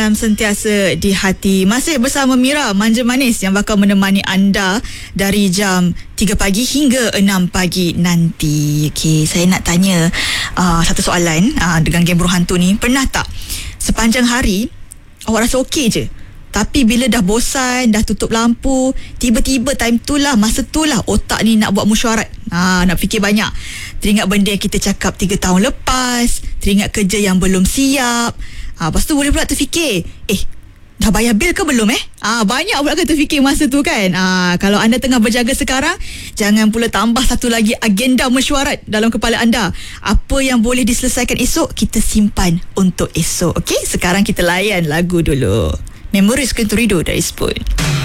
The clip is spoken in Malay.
Sentiasa di hati. Masih bersama Mira, manja manis yang bakal menemani anda dari jam 3 pagi hingga 6 pagi nanti. Okey, saya nak tanya satu soalan dengan geng Burung Hantu ni. Pernah tak sepanjang hari awak rasa okey je, tapi bila dah bosan, dah tutup lampu, tiba-tiba time tu lah, masa tu lah otak ni nak buat mesyuarat, nak fikir banyak. Teringat benda yang kita cakap 3 tahun lepas, teringat kerja yang belum siap. Lepas tu boleh pula terfikir, dah bayar bil ke belum banyak pula kita fikir masa tu kan. Kalau anda tengah berjaga sekarang, jangan pula tambah satu lagi agenda mesyuarat dalam kepala anda. Apa yang boleh diselesaikan esok, kita simpan untuk esok. Okey, sekarang kita layan lagu dulu. Memories Kenturido dari Spoon.